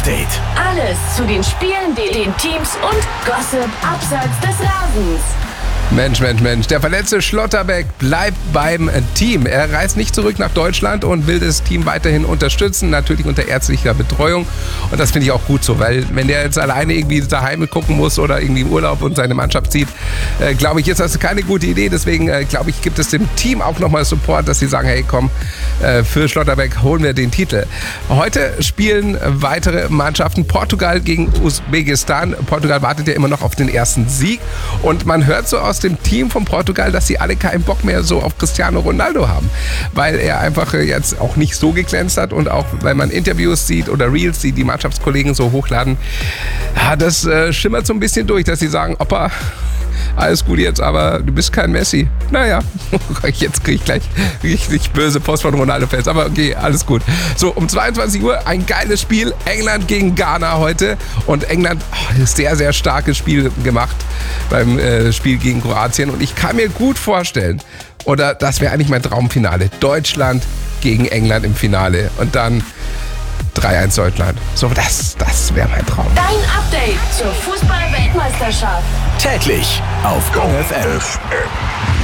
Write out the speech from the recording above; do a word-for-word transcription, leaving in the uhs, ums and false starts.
Update. Alles zu den Spielen, den Teams und Gossip abseits des Rasens. Mensch, Mensch, Mensch. Der verletzte Schlotterbeck bleibt beim Team. Er reist nicht zurück nach Deutschland und will das Team weiterhin unterstützen, natürlich unter ärztlicher Betreuung. Und das finde ich auch gut so, weil wenn der jetzt alleine irgendwie daheim gucken muss oder irgendwie im Urlaub und seine Mannschaft sieht, äh, glaube ich, ist das keine gute Idee. Deswegen, äh, glaube ich, gibt es dem Team auch nochmal Support, dass sie sagen, hey, komm, äh, für Schlotterbeck holen wir den Titel. Heute spielen weitere Mannschaften. Portugal gegen Usbekistan. Portugal wartet ja immer noch auf den ersten Sieg. Und man hört so aus dem Team von Portugal, dass sie alle keinen Bock mehr so auf Cristiano Ronaldo haben, weil er einfach jetzt auch nicht so geglänzt hat und auch, weil man Interviews sieht oder Reels, die die Mannschaftskollegen so hochladen, ja, das äh, schimmert so ein bisschen durch, dass sie sagen, Opa, alles gut jetzt, aber du bist kein Messi. Naja, jetzt kriege ich gleich richtig böse Post von Ronaldo-Fans, aber okay, alles gut. So, um zweiundzwanzig Uhr ein geiles Spiel, England gegen Ghana heute und England, oh, sehr, sehr starkes Spiel gemacht beim äh, Spiel gegen Kroatien und ich kann mir gut vorstellen, oder das wäre eigentlich mein Traumfinale, Deutschland gegen England im Finale und dann drei eins Deutschland. So, das, das wäre mein Traum. Dein Update zur Fußball-Weltmeisterschaft. Täglich auf Gong F M.